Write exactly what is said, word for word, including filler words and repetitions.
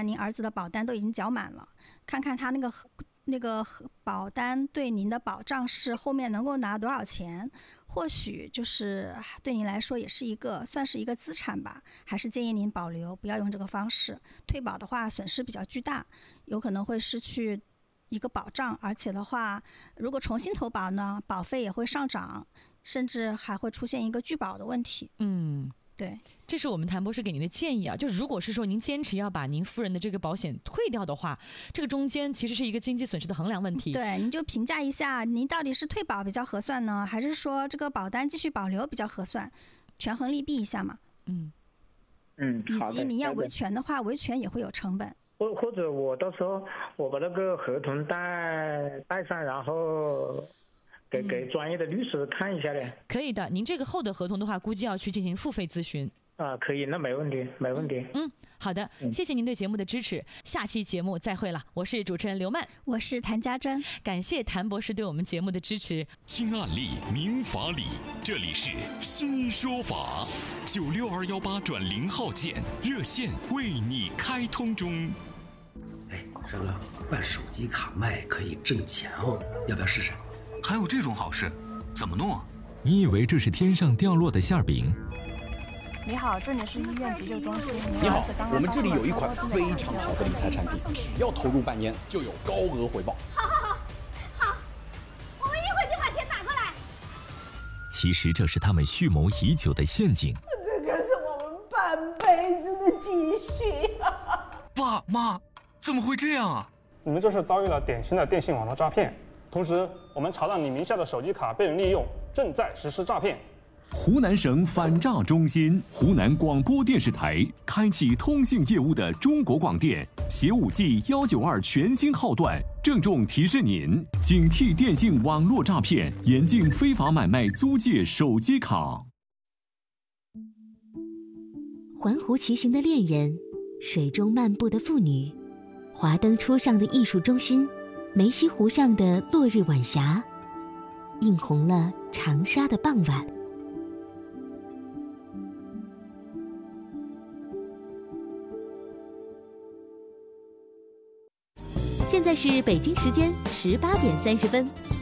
然您儿子的保单都已经缴满了，看看他那个那个保单对您的保障是后面能够拿多少钱，或许就是对您来说也是一个算是一个资产吧，还是建议您保留，不要用这个方式。退保的话损失比较巨大，有可能会失去一个保障，而且的话如果重新投保呢，保费也会上涨，甚至还会出现一个拒保的问题。 嗯， 对， 这是我们谭博士给您的建议啊，就是如果是说您坚持要把您夫人的这个保险退掉的话，这个中间其实是一个经济损失的衡量问题。 对，您就评价一下，您到底是退保比较合算呢，还是说这个保单继续保留比较合算，权衡利弊一下嘛。 嗯嗯， 以及你要维权的话，维权也会有成本。 或或者我到时候我把那个合同带带上，然后给给专业的律师看一下嘞。 可以的，您这个后的合同的话，估计要去进行付费咨询。 啊，可以，那没问题，没问题。 嗯，好的，谢谢您对节目的支持，下期节目再会了。我是主持人刘曼， 我是谭家珍， 感谢谭博士对我们节目的支持。 听案例，明法理，这里是新说法，九六二幺八转零号键热线为你开通中。 哎，帅哥，办手机卡卖可以挣钱哦，要不要试试？ 还有这种好事，怎么弄啊？ 你以为这是天上掉落的馅饼？ 你好，这里是医院急救中心。 你好，我们这里有一款非常好的理财产品，只要投入半年就有高额回报。 好好好，好，我们一会就把钱打过来。 其实这是他们蓄谋已久的陷阱。 这可是我们半辈子的积蓄啊！ 爸妈，怎么会这样啊？ 你们这是遭遇了典型的电信网络诈骗，同时我们查到你名下的手机卡被人利用，正在实施诈骗。 湖南省反诈中心、湖南广播电视台开启通信业务的中国广电携五 G 一九二全新号段，郑重提示您：警惕电信网络诈骗，严禁非法买卖租借手机卡。 环湖骑行的恋人，水中漫步的妇女，华灯初上的艺术中心，梅溪湖上的落日晚霞，映红了长沙的傍晚。现在是北京时间十八点三十分。